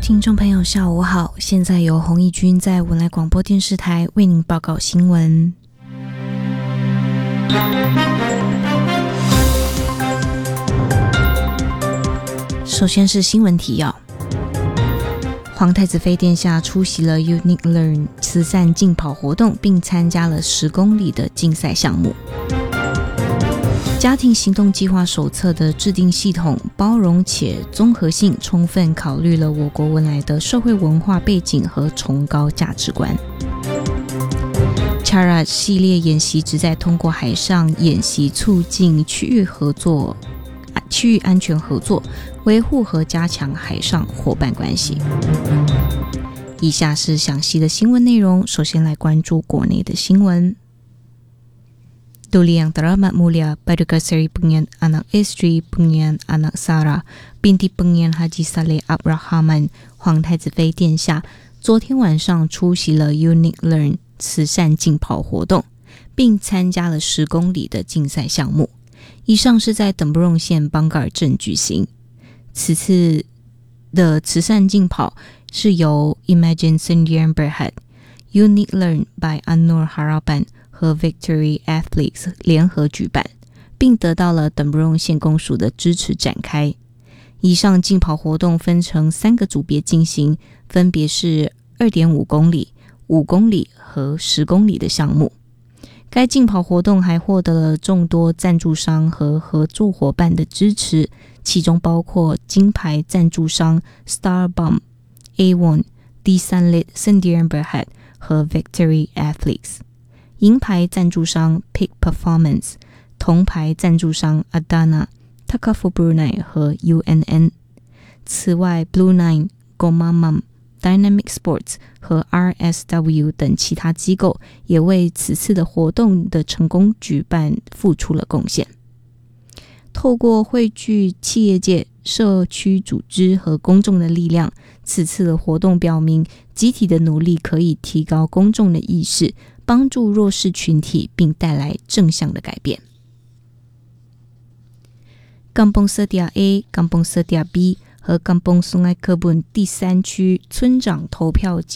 听众朋友下午好，现在由洪义君在文莱广播电视台为您报告新闻。首先是新闻提要，皇太子妃殿下出席了 Unique Learn 慈善竞跑活动，并参加了10公里的竞赛项目。家庭行动计划手册的制定系统包容且综合性，充分考虑了我国文莱的社会文化背景和崇高价值观。Chara 系列演习旨在通过海上演习促进区域安全合作，维护和加强海上伙伴关系。以下是详细的新闻内容，首先来关注国内的新闻。Tuli yang teramat mulia Paduka Seri Pengian Anak Isteri Pengian Anak Sarah binti Pengian Haji Saleh Abdurrahman 皇太子妃殿下昨天晚上出席了 Unique Learn 慈善竞跑活动，并参加了10公里的竞赛项目。以上是在等不荣县邦嘎尔镇举行。此次的慈善竞跑是由 Imagine Sdn Bhd、Unique Learn by An-Nur Harapan和 Victory Athletes 联合举办，并得到了等不荣县公署的支持展开。以上竞跑活动分成3个组别进行，分别是 2.5 公里、5公里和10公里的项目。该竞跑活动还获得了众多赞助商和合作伙伴的支持，其中包括金牌赞助商 Starbomb、A1、D3Lit Sdn Bhd 和 Victory Athletes， 银牌赞助商 Peak Performance， 铜牌赞助商 Adana、Takaful Brunei 和 UNN。 此外 Blue Nine、 Gomamam、Dynamic Sports 和 RSW 等其他机构也为此次的活动的成功举办付出了贡献。透过汇聚企业界、社区组织和公众的力量，此次的活动表明集体的努力可以提高公众的意识，帮助弱势群体，并带来正向的改变。Kampung Setia A、Kampung Setia B 和 Kampung Sungai Kebun 第3区村长投票